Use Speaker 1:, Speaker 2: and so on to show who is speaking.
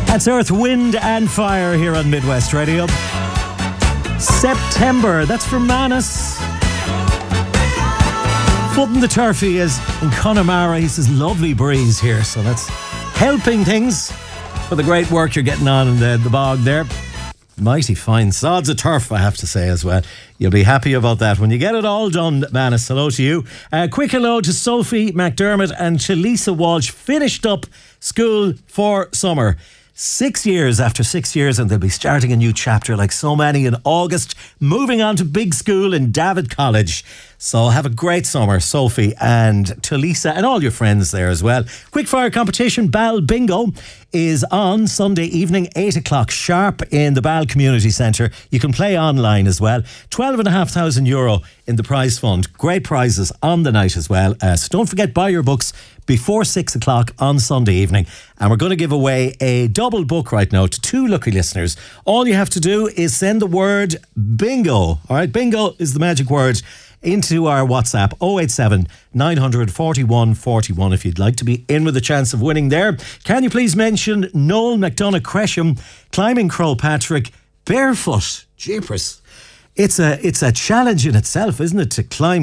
Speaker 1: That's Earth, Wind and Fire here on Midwest Radio. September, that's for Manus. Footing the turf he is in Connemara. He says lovely breeze here, so that's helping things for the great work you're getting on in the bog there. Mighty fine sods of turf, I have to say as well. You'll be happy about that when you get it all done, Manus. Hello to you. Quick hello to Sophie McDermott and to Lisa Walsh. Finished up school for summer. 6 years after 6 years, and they'll be starting a new chapter like so many in August, moving on to big school in David College. So have a great summer, Sophie, and to Lisa and all your friends there as well. Quickfire competition, Bal Bingo, is on Sunday evening, 8 o'clock sharp in the Bal Community Centre. You can play online as well. €12,500 in the prize fund. Great prizes on the night as well. So don't forget, buy your books before 6 o'clock on Sunday evening. And we're going to give away a double book right now to 2 lucky listeners. All you have to do is send the word bingo. All right, bingo is the magic word, into our WhatsApp 087 941 41 if you'd like to be in with a chance of winning there. Can you please mention Noel McDonough Gresham, climbing Croagh Patrick, barefoot? Jeepers. It's a challenge in itself, isn't it, to climb